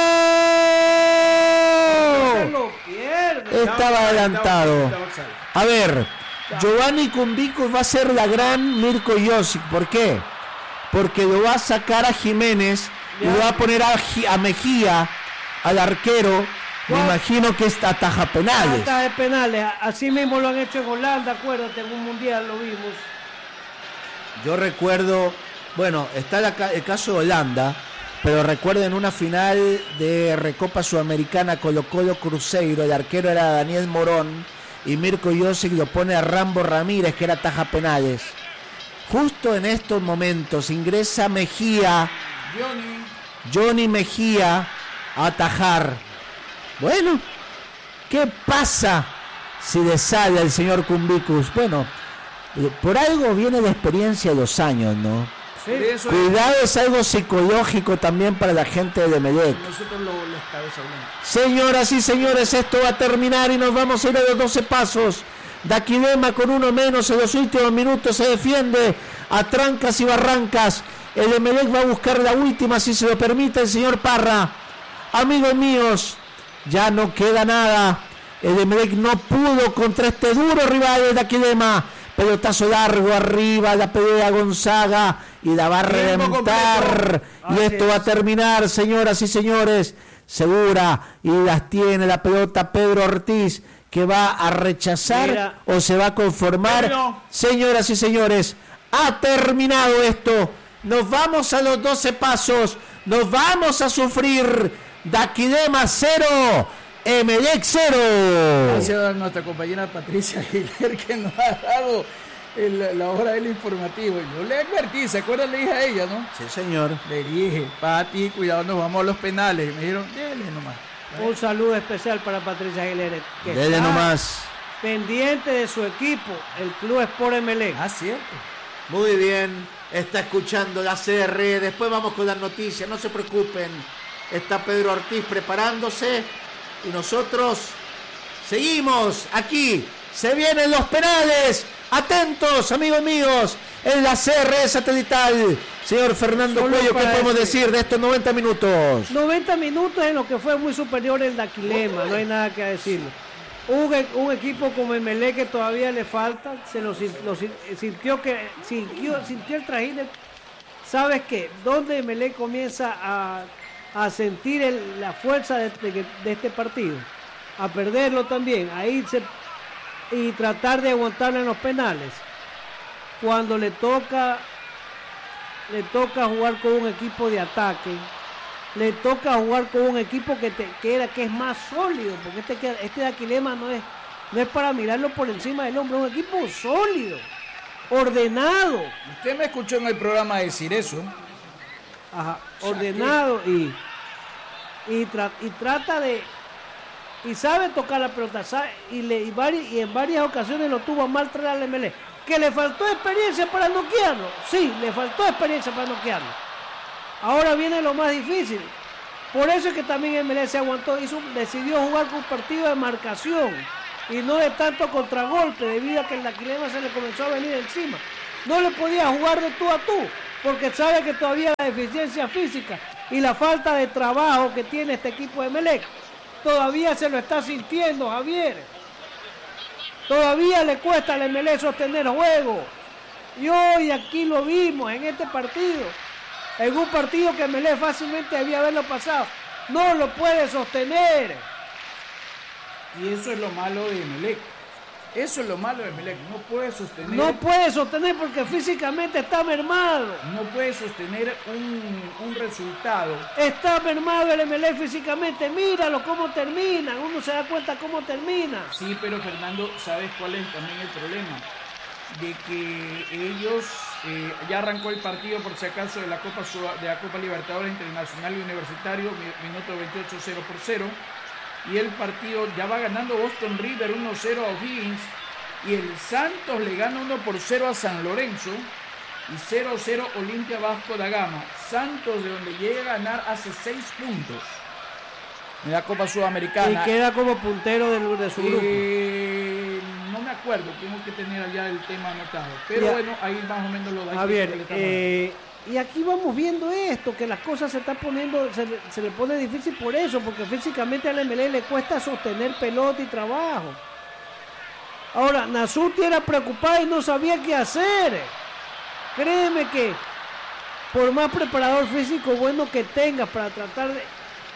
Se lo pierde. Estaba adelantado. A ver, Giovanni Cumbicus va a ser la gran Mirko Josic. ¿Por qué? Porque lo va a sacar a Jiménez y lo va a poner a, a Mejía, al arquero. Me imagino que es ataja penales. Falta de penales. Así mismo lo han hecho en Holanda, acuérdate, en un mundial lo vimos. Yo recuerdo, bueno, está la, el caso de Holanda, pero recuerden una final de Recopa Sudamericana Colo-Colo Cruzeiro, el arquero era Daniel Morón y Mirko Josic lo pone a Rambo Ramírez, que era ataja penales. Justo en estos momentos ingresa Mejía, Johnny. Johnny Mejía, a atajar. Bueno, ¿qué pasa si le sale al señor Cumbicus? Bueno, eh, por algo viene la experiencia de los años, ¿no? Sí. Eso Cuidado, es algo psicológico también para la gente de Emelec. nosotros lo, lo establecemos. Señoras y señores, esto va a terminar y nos vamos a ir a los doce pasos. Daquilema con uno menos en los últimos minutos se defiende a trancas y barrancas. El Emelec va a buscar la última, si se lo permite el señor Parra. Amigos míos, ya no queda nada. El Emelec no pudo contra este duro rival de Daquilema. Pelotazo largo arriba, la pelea Gonzaga y la va a reventar. Y esto va a terminar, señoras y señores. Segura, y las tiene la pelota Pedro Ortiz, que va a rechazar. Mira. O se va a conformar. Pedro. Señoras y señores, ha terminado esto. Nos vamos a los doce pasos. Nos vamos a sufrir. Daquilema cero, Emelec cero. Gracias a nuestra compañera Patricia Aguilar que nos ha dado el, la hora del informativo. Yo le advertí, ¿se acuerdan? Le dije a ella, ¿no? Sí, señor. Le dije, Pati, cuidado, nos vamos a los penales. Y me dijeron, déle nomás. Un saludo especial para Patricia Aguilera, que Dele está nomás. pendiente de su equipo, el Club Sport Emelec. Ah, cierto. Muy bien. Está escuchando la C R. Después vamos con las noticias. No se preocupen. Está Pedro Ortiz preparándose. Y nosotros seguimos aquí. Se vienen los penales. Atentos, amigos míos. En la C R satelital. Señor Fernando Solo Cuello, ¿qué para podemos decir- decir de estos noventa minutos? noventa minutos en lo que fue muy superior el Daquilema, no hay nada que decir. Un, e- un equipo como Emelec que todavía le falta, se lo, sin- lo sin- sintió que sintió, sintió el trajín. de- ¿Sabes qué? Donde Emelec comienza a, a sentir el- la fuerza de, de- de este partido, a perderlo también, a irse y tratar de aguantarlo en los penales. Cuando le toca le toca jugar con un equipo de ataque, le toca jugar con un equipo que, te, que, era, que es más sólido, porque este, que- este Daquilema no es, no es para mirarlo por encima del hombro, es un equipo sólido, ordenado, Usted me escuchó en el programa decir eso. ajá, ordenado y, y, tra- y trata de y sabe tocar la pelota, sabe, y, le, y, vari, y en varias ocasiones lo tuvo a mal traer al M L E. ¿Que le faltó experiencia para noquearlo? Sí, le faltó experiencia para noquearlo. Ahora viene lo más difícil. Por eso es que también M L E se aguantó, hizo, decidió jugar con un partido de marcación y no de tanto contragolpe, debido a que el Daquilema se le comenzó a venir encima. No le podía jugar de tú a tú, porque sabe que todavía la deficiencia física y la falta de trabajo que tiene este equipo de Emelec todavía se lo está sintiendo, Javier. Todavía le cuesta al M L E sostener juego. Y hoy aquí lo vimos en este partido. En un partido que M L E fácilmente debía haberlo pasado. No lo puede sostener. Y eso es lo malo de Emelec. Eso es lo malo de Emelec. No puede sostener. No puede sostener porque físicamente está mermado. No puede sostener un, un resultado. Está mermado el M L E físicamente. Míralo cómo termina. Uno se da cuenta cómo termina. Sí, pero Fernando, ¿sabes cuál es también el problema? De que ellos eh, ya arrancó el partido, por si acaso, de la Copa de la Copa Libertadores Internacional y Universitario, minuto veintiocho, cero por cero. Y el partido ya va ganando Boston River uno cero a O'Higgins. Y el Santos le gana uno por cero a San Lorenzo. Y cero cero Olimpia Vasco da Gama. Santos, de donde llega a ganar, hace seis puntos en la Copa Sudamericana. Y queda como puntero de, de su eh, grupo. No me acuerdo, tengo que tener allá el tema anotado. Pero ya, bueno, ahí más o menos lo da. Javier, eh, y aquí vamos viendo esto, que las cosas se están poniendo, se, se le pone difícil por eso, porque físicamente al M L E le cuesta sostener pelota y trabajo. Ahora, Nasuti era preocupado y no sabía qué hacer. Créeme que por más preparador físico bueno que tengas para tratar de,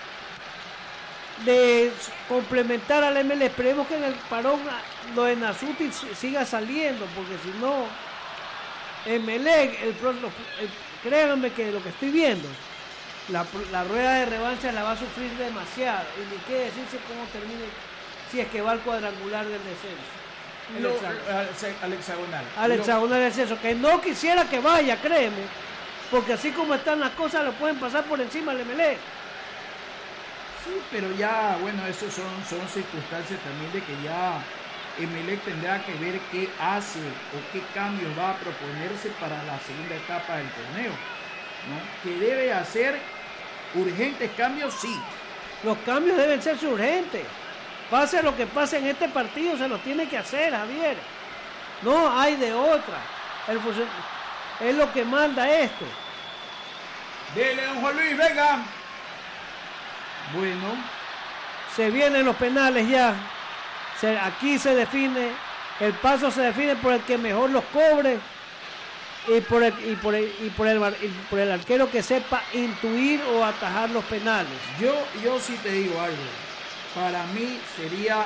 de complementar al M L E, esperemos que en el parón lo de Nasuti siga saliendo, porque si no, M L E, el, el, créanme que lo que estoy viendo, la, la rueda de revancha la va a sufrir demasiado, y ni qué decirse cómo termine, si es que va al cuadrangular del descenso. El Lo, hexagonal. Al hexagonal. Al hexagonal del descenso, que no quisiera que vaya, créeme, porque así como están las cosas, lo pueden pasar por encima al M L E. Sí, pero ya, bueno, eso son, son circunstancias también de que ya Emelec tendrá que ver qué hace o qué cambios va a proponerse para la segunda etapa del torneo, ¿no? Que debe hacer urgentes cambios, sí. Los cambios deben ser urgentes. Pase lo que pase en este partido, se los tiene que hacer, Javier. No hay de otra. El función... Es lo que manda esto. Dele, don Juan Luis, venga. Bueno. Se vienen los penales ya. Se, aquí se define, el paso se define por el que mejor los cobre y por el, y por el, y por el, y por el arquero que sepa intuir o atajar los penales. Yo, yo sí te digo algo. Para mí sería,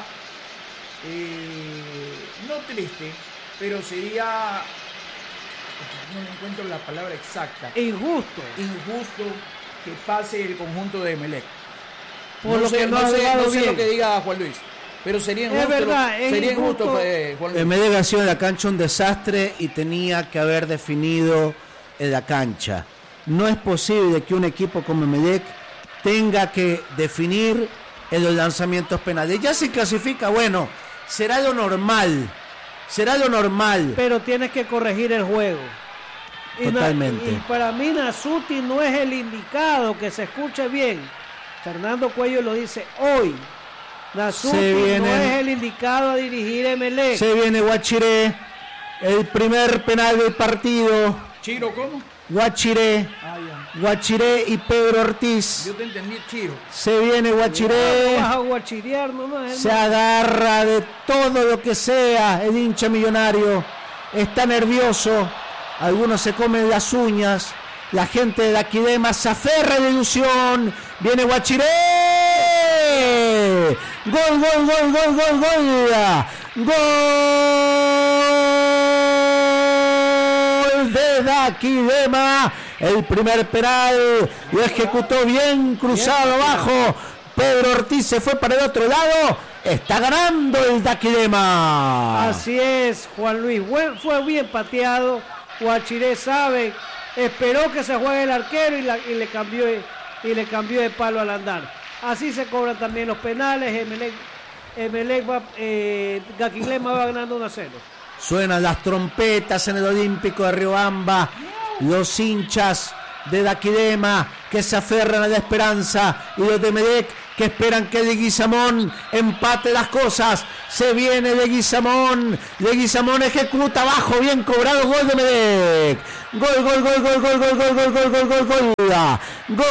eh, no triste, pero sería, no encuentro la palabra exacta. Injusto. Injusto que pase el conjunto de Emelec. Por no lo sé, que no, no, ha sé, no sé lo que diga Juan Luis, pero sería injusto. Es verdad, es sería injusto. injusto eh, Juan Luis. Emelec ha sido en la cancha un desastre y tenía que haber definido en la cancha. No es posible que un equipo como Emelec tenga que definir en los lanzamientos penales. Ya se clasifica, bueno, será lo normal, será lo normal. Pero tienes que corregir el juego. Totalmente. Y, na, y para mí Nasuti no es el indicado, que se escuche bien. Fernando Cuello lo dice hoy. Nasuti viene, no es el indicado a dirigir Emelec. Se viene Guachiré, el primer penal del partido. ¿Chiro cómo? Guachiré, ah, Guachiré y Pedro Ortiz. Yo te entendí, Chiro. Se viene Guachiré. No vas a guachirear nomás, se agarra de todo lo que sea el hincha millonario. Está nervioso. Algunos se comen las uñas. La gente de Daquilema se aferra de ilusión. Viene Guachiré. Gol, gol, gol, gol, gol, gol. Gol de Daquilema. El primer penal lo ejecutó bien cruzado abajo. Pedro Ortiz se fue para el otro lado. Está ganando el Daquilema. Así es, Juan Luis. Fue bien pateado. Guachiré sabe, esperó que se juegue el arquero y, la, y, le cambió, y le cambió de palo al andar. Así se cobran también los penales. Emelec Emelec va, eh, Daquilema va ganando uno a cero. Suenan las trompetas en el Olímpico de Riobamba. Los hinchas de Daquilema que se aferran a la esperanza y los de Emelec que esperan que Leguizamón empate las cosas. Se viene Leguizamón. Leguizamón ejecuta abajo, bien cobrado, gol de Emelec. Gol, gol, gol, gol, gol, gol, gol, gol, gol, gol, gol, gol. Gol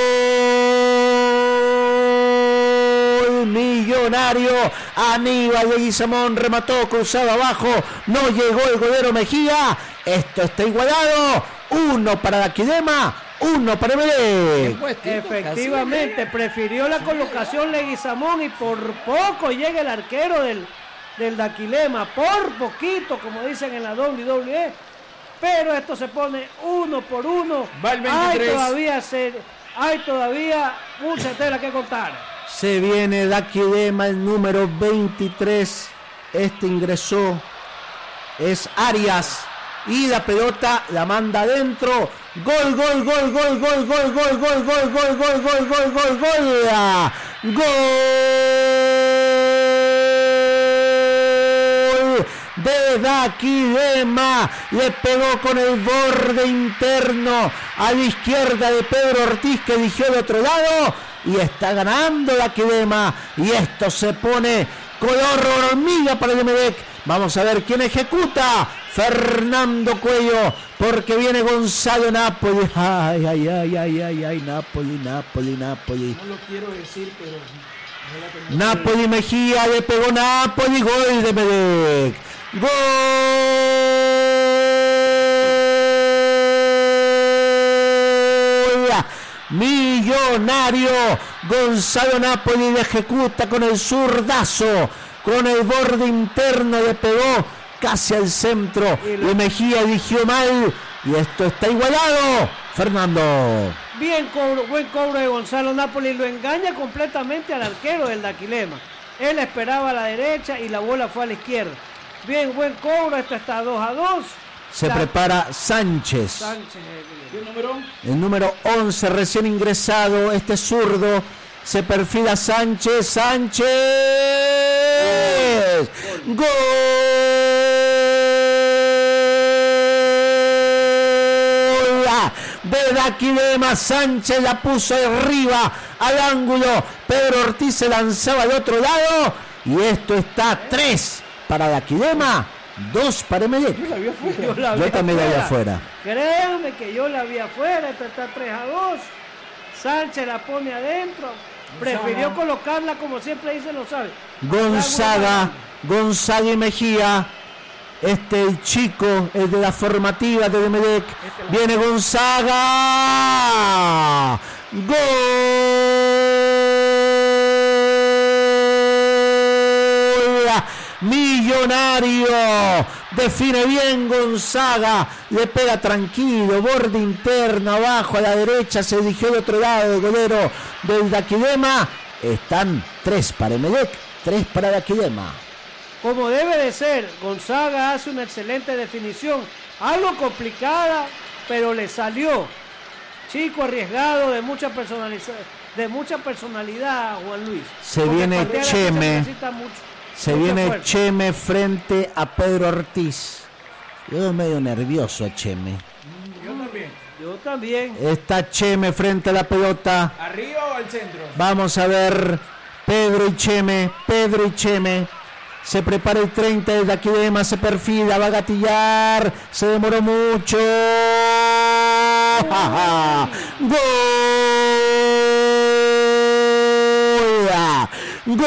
Millonario. Aníbal Leguizamón remató cruzado abajo. No llegó el golero Mejía. Esto está igualado. Uno para Daquilema, uno para Emelec. Efectivamente, prefirió la colocación Leguizamón y por poco llega el arquero del, del Daquilema, por poquito, como dicen en la doble u doble u E. Pero esto se pone uno por uno. Va el veintitrés. Hay todavía, se, hay todavía mucha tela que contar. Se viene Daquilema, el número veintitrés. Este ingresó, es Arias. Y la pelota la manda adentro. Gol, gol, gol, gol, gol, gol, gol, gol, gol, gol, gol, gol, gol, gol, gol. Gol de Daquilema. Le pegó con el borde interno a la izquierda de Pedro Ortiz, que eligió el otro lado. Y está ganando Daquilema. Y esto se pone color hormiga para el Emelec. Vamos a ver quién ejecuta. Fernando Cuello, porque viene Gonzalo Napoli. Ay, ay, ay, ay, ay, ay, Napoli, Napoli, Napoli. No lo quiero decir, pero... Napoli Mejía, le pegó Napoli, gol de Emelec. Gol Millonario. Gonzalo Napoli le ejecuta con el zurdazo, con el borde interno, le pegó casi al centro y Mejía eligió mal y esto está igualado. Fernando. Bien cobro, buen cobro de Gonzalo Napoli, lo engaña completamente al arquero del Daquilema. Él esperaba a la derecha y la bola fue a la izquierda. Bien, buen cobro, esto está dos a dos. Se la... prepara Sánchez. Sánchez. ¿Qué número? El número once, recién ingresado, este zurdo. Se perfila Sánchez, Sánchez. Gol. Gol de Daquilema. Sánchez la puso arriba al ángulo. Pedro Ortiz se lanzaba al otro lado. Y esto está tres para Daquilema, dos para Emelec. Yo la vi afuera. Yo, la Yo vi también la vi afuera. afuera. Créanme que yo la vi afuera. Esto está tres a dos. Sánchez la pone adentro. Prefirió Gonzaga. colocarla como siempre dice, lo sabe. Gonzaga, Gonzaga y Mejía. Este el chico, el de la formativa de Emelec. Este viene Gonzaga. Gol Millonario. Define bien Gonzaga. Le pega tranquilo. Borde interno, abajo a la derecha. Se eligió el otro lado. El golero del Daquilema. Están tres para Emelec, tres para Daquilema. Como debe de ser, Gonzaga hace una excelente definición. Algo complicada, pero le salió. Chico arriesgado, de mucha personalidad, de mucha personalidad, Juan Luis. Se Porque viene Cheme. Se, mucho, se viene fuerza. Cheme frente a Pedro Ortiz. Yo medio nervioso a Cheme. Yo también. Yo también. Está Cheme frente a la pelota. ¿Arriba o al centro? Vamos a ver. Pedro y Cheme. Pedro y Cheme. Se prepara el treinta de Daquilema, se perfila, va a gatillar, se demoró mucho. ¡Gol! ¡Gol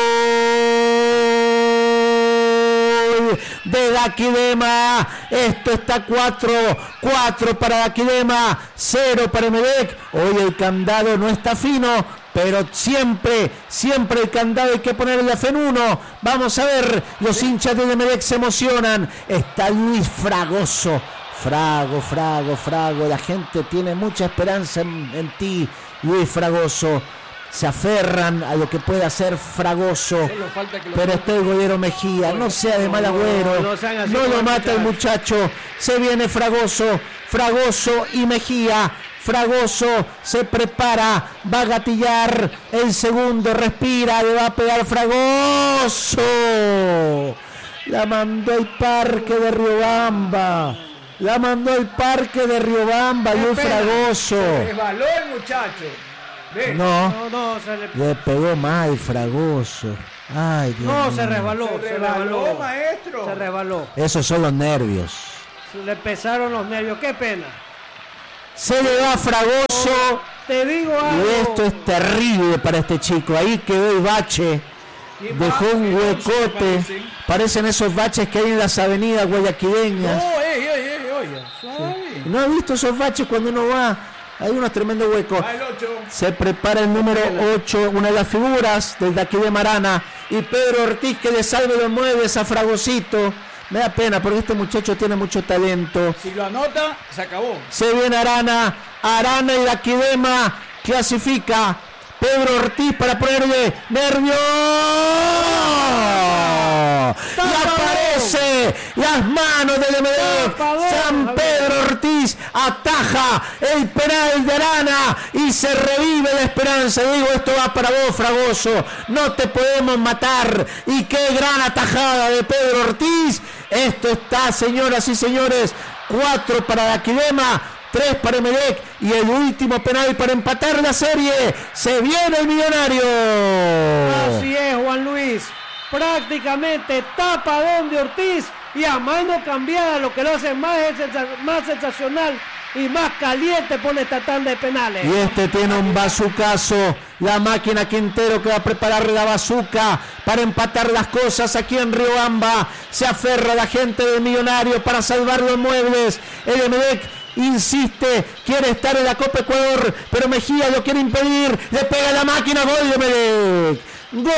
de Daquilema! Esto está cuatro, cuatro para Daquilema, cero para Emelec. Hoy el candado no está fino, pero siempre, siempre el candado hay que ponerle fe en uno. Vamos a ver, los hinchas de Emelec se emocionan. Está Luis Fragoso. Frago, Frago, Frago. La gente tiene mucha esperanza en, en ti, Luis Fragoso. Se aferran a lo que puede hacer Fragoso. Pero está el golero Mejía. No sea de mal agüero. No, no, no lo mata el muchacho. Se viene Fragoso. Fragoso y Mejía. Fragoso se prepara, va a gatillar el segundo, respira, le va a pegar Fragoso. La mandó al parque de Riobamba. La mandó al parque de Riobamba y un Fragoso. Se resbaló el muchacho. ¿Ves? No, No, no, se le, le pegó mal Fragoso. Ay, Dios no, mío. se resbaló, Se se resbaló, resbaló. maestro. Se resbaló. Esos son los nervios. Le pesaron los nervios, qué pena. Se le va a Fragoso. Te digo algo. Y esto es terrible para este chico. Ahí quedó el bache. Dejó un huecote. Parecen esos baches que hay en las avenidas guayaquileñas. No, ey, ey, ey, oye, suave. ¿No has visto esos baches cuando uno va? Hay unos tremendos huecos. Va el ocho. Se prepara el número ocho, una de las figuras del de aquí de Marana. Y Pedro Ortiz que le salve los muebles a Fragosito. Me da pena porque este muchacho tiene mucho talento. Si lo anota, se acabó. Se viene Arana. Arana y la Quidema clasifica. Pedro Ortiz para ponerle nervio. Y aparece las manos del M D. San Pedro Ortiz ataja el penal de Arana y se revive la esperanza. Digo, esto va para vos, Fragoso. No te podemos matar. Y qué gran atajada de Pedro Ortiz. Esto está, señoras y señores, cuatro para la Quidema, tres para Emelec y el último penal para empatar la serie. Se viene el Millonario. Así es, Juan Luis. Prácticamente tapadón de Ortiz y a mano cambiada, lo que lo hace más, más sensacional y más caliente por esta tanda de penales. Y este tiene un bazucazo. La máquina Quintero que va a preparar la bazuca para empatar las cosas aquí en Riobamba. Se aferra la gente del Millonario para salvar los muebles. El Emelec insiste, quiere estar en la Copa Ecuador, pero Mejía lo quiere impedir. Le pega la máquina, gol de Emelec. ¡Gol!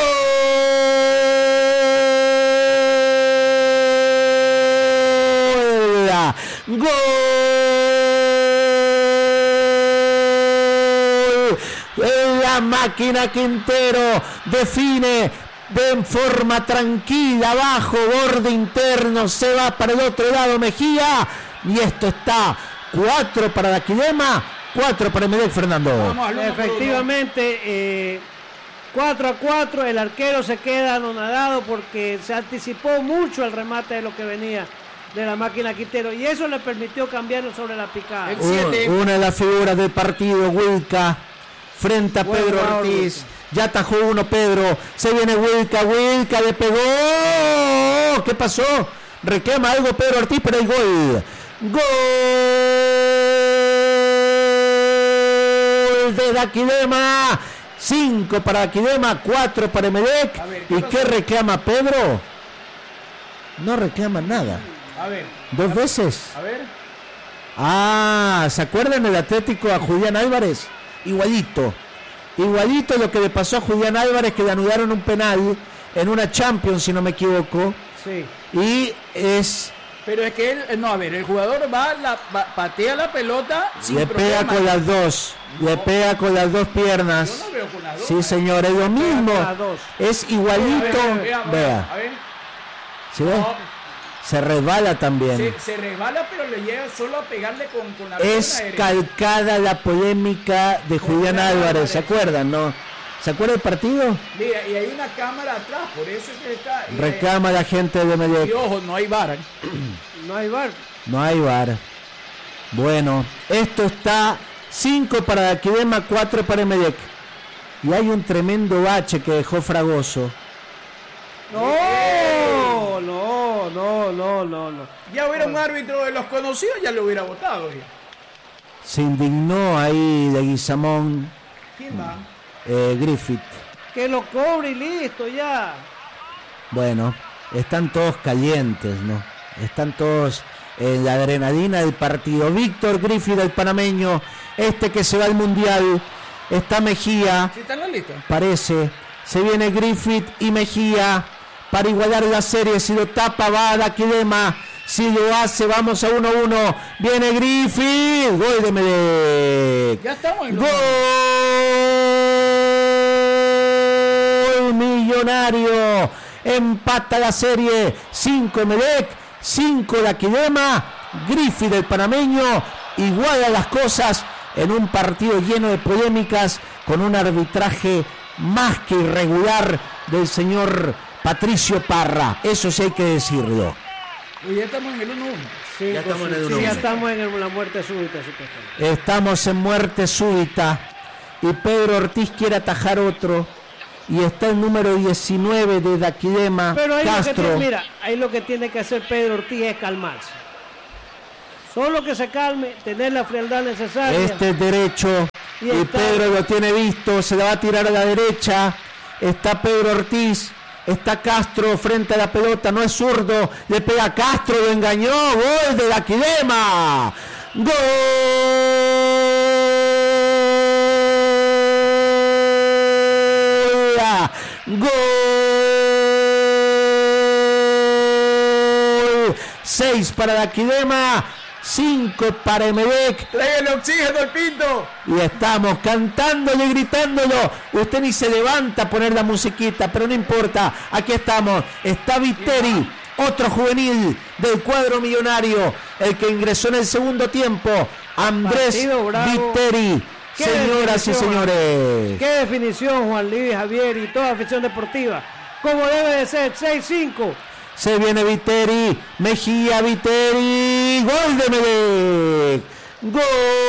¡Gol! La máquina Quintero define de forma tranquila, bajo, borde interno, se va para el otro lado Mejía. Y esto está cuatro para la Quidema, cuatro para Emelec, Fernando. Vamos, Efectivamente, eh, cuatro a cuatro, el arquero se queda anonadado porque se anticipó mucho el remate de lo que venía de la máquina Quintero y eso le permitió cambiarlo sobre la picada. Un, una de las figuras del partido, Wilca, frente a Buen Pedro jugador, Ortiz. Wilca. Ya atajó uno Pedro, se viene Wilca, Wilca le pegó. ¿Qué pasó? Reclama algo Pedro Ortiz, pero hay gol. Gol de la Quidema. cinco para la Quidema, cuatro para Emelec. ¿Y pasó? ¿Qué reclama Pedro? No reclama nada. A ver. ¿Dos a, veces? A ver. Ah, ¿se acuerdan del Atlético a Julián Álvarez? Igualito. Igualito lo que le pasó a Julián Álvarez, que le anularon un penal en una Champions, si no me equivoco. Sí. Y es... Pero es que él, no, a ver, el jugador va, la, va patea la pelota sin le problema. pega con las dos, no. le pega con las dos piernas. Yo no veo con las dos. Sí, señor, es lo mismo. Es igualito. A ver, a ver, vea. A ver. ¿Sí ve? No. Se resbala también. Se, se resbala, pero le llega solo a pegarle con, con la es calcada la polémica de Julián Álvarez, Álvarez, ¿se acuerdan, no? ¿Se acuerda el partido? Mira, y hay una cámara atrás, por eso es que está... Reclama la gente de Emelec. Y ojo, no hay V A R. No hay V A R. No hay V A R. Bueno, esto está cinco para la Quidema, cuatro para Emelec. Y hay un tremendo bache que dejó Fragoso. No, no, no, no, no, no. Ya hubiera un árbitro de los conocidos, ya lo hubiera votado. Ya. Se indignó ahí de Guizamón. ¿Quién va? Eh, Griffith. Que lo cobre y listo, ya. Bueno, están todos calientes, ¿no? Están todos en la adrenalina del partido. Víctor Griffith, el panameño, este que se va al Mundial. Está Mejía. ¿Sí está en la lista? Parece. Se viene Griffith y Mejía para igualar la serie. Si lo tapa, va a la Quidema. Si lo hace, vamos a uno a uno. Viene Griffith. Gol de Emelec. Ya estamos en Gol Millonario. Empata la serie. cinco Emelec, cinco la Quidema. Griffith, el panameño, iguala las cosas en un partido lleno de polémicas, con un arbitraje más que irregular del señor Patricio Parra. Eso sí hay que decirlo. Y ya estamos en el uno uno. Sí, ya estamos en el sí, uno uno. ya estamos en el, la muerte súbita. Estamos en muerte súbita y Pedro Ortiz quiere atajar otro. Y está el número diecinueve de Daquilema, Pero ahí Castro. Lo que tiene, mira, ahí lo que tiene que hacer Pedro Ortiz es calmarse. Solo que se calme, tener la frialdad necesaria. Este es derecho y, y Pedro lo tiene visto, se la va a tirar a la derecha. Está Pedro Ortiz, está Castro frente a la pelota, no es zurdo, le pega a Castro, lo engañó, gol de Daquilema. ¡Gol! ¡Gol! seis para Daquilema, cinco para Emelec. ¡Trae el oxígeno al Pinto! Y estamos cantándole, gritándolo. Usted ni se levanta a poner la musiquita, pero no importa. Aquí estamos. Está Viteri, otro juvenil del cuadro millonario, el que ingresó en el segundo tiempo. Andrés Viteri. Señoras y señores. Qué definición, Juan Luis, Javier y toda afición deportiva. Como debe de ser, seis cinco. Se viene Viteri, Mejía, Viteri, gol de Emelec. Gol.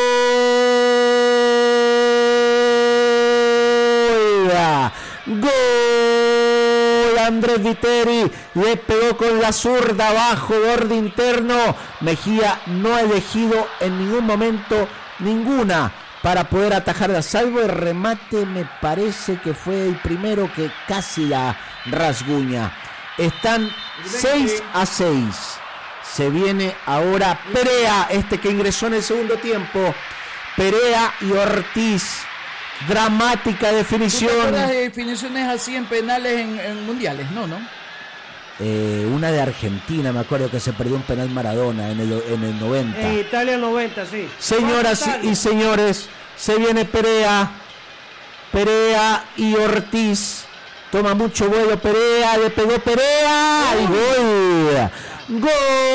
Gol. Andrés Viteri le pegó con la zurda abajo, borde interno. Mejía no ha elegido en ningún momento ninguna para poder atajarla, salvo el remate, me parece que fue el primero que casi la rasguña. Están seis a seis. Se viene ahora Perea, este que ingresó en el segundo tiempo. Perea y Ortiz. Dramática definición. ¿Tú te acuerdas de definiciones así en penales en, en mundiales? No, ¿no? Eh, una de Argentina, me acuerdo que se perdió un penal Maradona en el, en el noventa. En Italia noventa, sí. Señoras y señores, se viene Perea. Perea y Ortiz. Toma mucho vuelo Perea, le pegó Perea. ¡Y gol! ¡Gol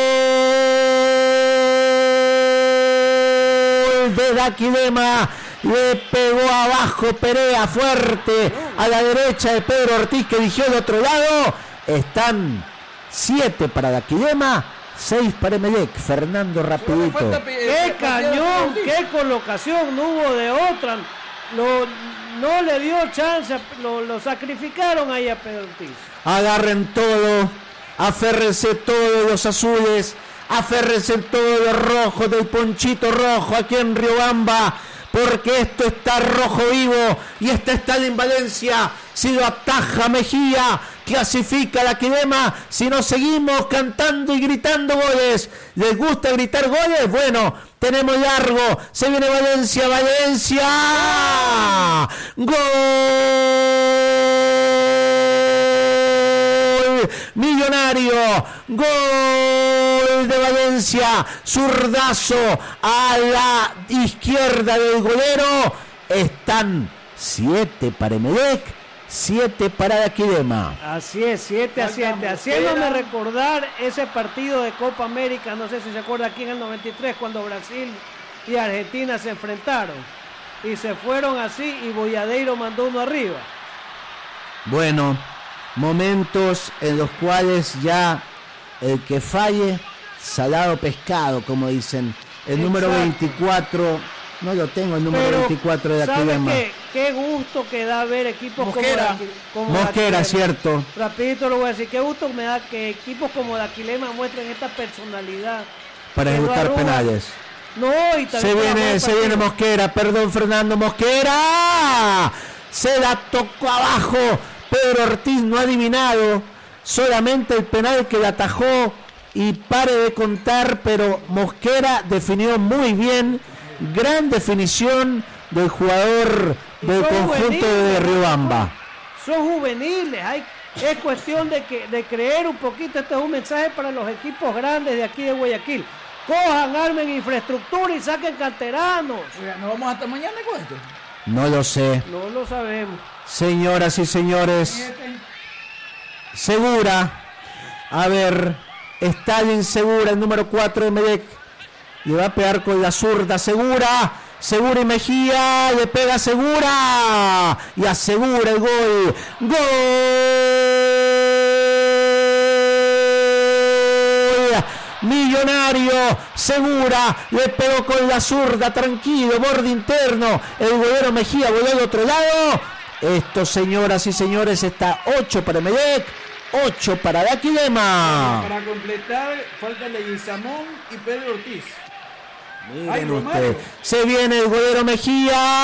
de Daquilema! Le pegó abajo Perea fuerte a la derecha de Pedro Ortiz, que eligió el otro lado. Están siete para Daquilema, seis para Emelec. Fernando rapidito. ¡Qué cañón! ¡Qué colocación! No hubo de otra. Lo, no le dio chance, lo, lo sacrificaron ahí a Pedro Ortiz. Agarren todo, aférrense todos los azules, aférrense todos los rojos del ponchito rojo aquí en Riobamba, porque esto está rojo vivo y esta está en Valencia. Si lo ataja Mejía, clasifica Daquilema. Si nos seguimos cantando y gritando goles, ¿les gusta gritar goles? Bueno, tenemos largo. Se viene Valencia, Valencia. ¡Gol! Millonario. Gol de Valencia. Zurdazo a la izquierda del golero. Están siete para Emelec, siete para Daquilema. Así es, siete a siete. Haciéndome recordar ese partido de Copa América, no sé si se acuerda, aquí en el noventa y tres, cuando Brasil y Argentina se enfrentaron. Y se fueron así y Boyadeiro mandó uno arriba. Bueno, momentos en los cuales ya el que falle, salado pescado, como dicen. El Exacto. número veinticuatro, no lo tengo, el número Pero, veinticuatro de Daquilema. ¿Qué? Qué gusto que da ver equipos Mosquera. como, como Mosquera, cierto. Rapidito lo voy a decir, qué gusto me da que equipos como Daquilema muestren esta personalidad. Para ejecutar penales. No, y se viene, se viene Mosquera, perdón Fernando Mosquera. Se la tocó abajo. Pedro Ortiz no ha adivinado. Solamente el penal que le atajó y pare de contar, pero Mosquera definió muy bien. Gran definición del jugador del conjunto de Riobamba. Son juveniles, hay, es cuestión de que de creer un poquito. Este es un mensaje para los equipos grandes de aquí de Guayaquil. Cojan, armen infraestructura y saquen canteranos. Oiga, ¿no vamos hasta mañana con esto? No lo sé. No lo sabemos. Señoras y señores, Segura, a ver, Stalin Segura, el número cuatro de Emelec, le va a pegar con la zurda. Segura, Segura y Mejía, le pega Segura y asegura el gol. ¡Gol! Millonario, Segura, le pegó con la zurda, tranquilo, borde interno. El golero Mejía voló al otro lado. Esto, señoras y señores, está ocho para Emelec, ocho para Daquilema. Para completar, falta Leguizamón y Pedro Ortiz. Miren ustedes, se viene el golero Mejía.